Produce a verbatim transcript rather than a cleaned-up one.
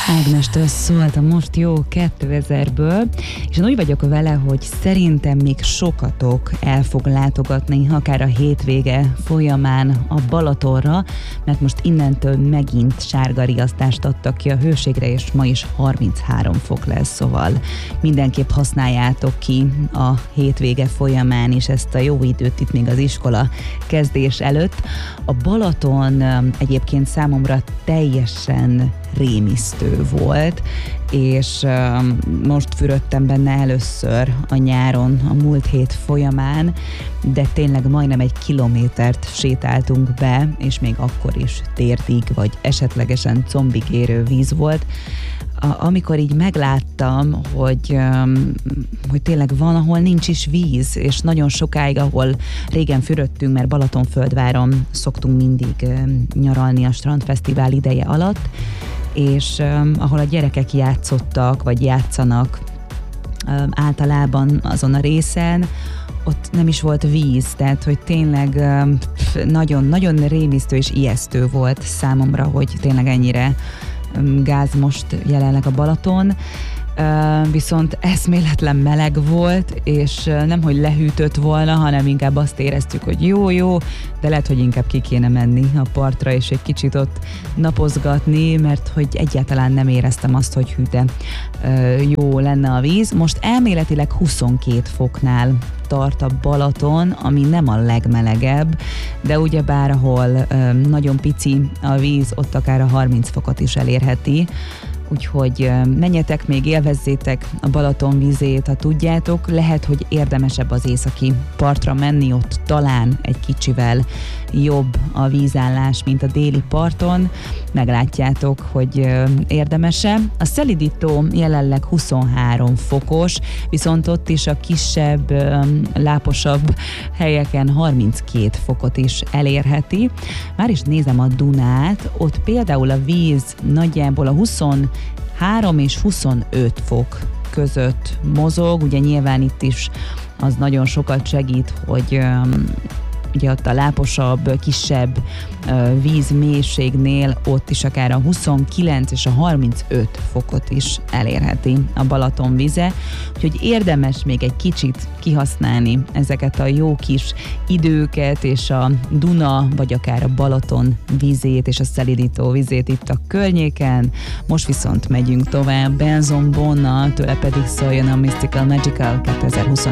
Ágnestől szóltam most jó kétezerből, és én úgy vagyok vele, hogy szerintem még sokatok el fog látogatni, akár a hétvége folyamán a Balatonra, mert most innentől megint sárga riasztást adtak ki a hőségre, és ma is harminchárom fok lesz, szóval mindenképp használjátok ki a hétvége folyamán is ezt a jó időt itt még az iskola kezdés előtt. A Balaton egyébként számomra teljesen rémisztő volt, és uh, most fürödtem benne először a nyáron, a múlt hét folyamán, de tényleg majdnem egy kilométert sétáltunk be, és még akkor is térdig, vagy esetlegesen combig érő víz volt. A, amikor így megláttam, hogy, um, hogy tényleg van, ahol nincs is víz, és nagyon sokáig, ahol régen fürödtünk, mert Balatonföldváron szoktunk mindig um, nyaralni a strandfesztivál ideje alatt, és um, ahol a gyerekek játszottak, vagy játszanak um, általában azon a részen, ott nem is volt víz, tehát hogy tényleg um, nagyon, nagyon rémisztő és ijesztő volt számomra, hogy tényleg ennyire um, gáz most jelenleg a Balaton. Uh, viszont eszméletlen meleg volt, és uh, nem, hogy lehűtött volna, hanem inkább azt éreztük, hogy jó-jó, de lehet, hogy inkább ki kéne menni a partra, és egy kicsit ott napozgatni, mert hogy egyáltalán nem éreztem azt, hogy hű, de uh, jó lenne a víz. Most elméletileg huszonkét foknál tart a Balaton, ami nem a legmelegebb, de ugyebár ahol uh, nagyon pici a víz, ott akár a harminc fokot is elérheti. Úgyhogy menjetek még, élvezzétek a Balaton vizét, ha tudjátok. Lehet, hogy érdemesebb az északi partra menni, ott talán egy kicsivel jobb a vízállás, mint a déli parton. Meglátjátok, hogy érdemese. A Szelidító jelenleg huszonhárom fokos, viszont ott is a kisebb, láposabb helyeken harminckét fokot is elérheti. Már is nézem a Dunát, ott például a víz nagyjából a huszonhárom és huszonöt fok között mozog, ugye nyilván itt is az nagyon sokat segít, hogy um, ugye ott a láposabb, kisebb uh, vízmélységnél ott is akár a huszonkilenc és a harmincöt fokot is elérheti a Balaton vize, úgyhogy érdemes még egy kicsit kihasználni ezeket a jó kis időket, és a Duna, vagy akár a Balaton vizét és a Szelidító vizét itt a környéken. Most viszont megyünk tovább Benson Bonnal, tőle pedig szóljon a Mystical Magical kétezer-huszonöt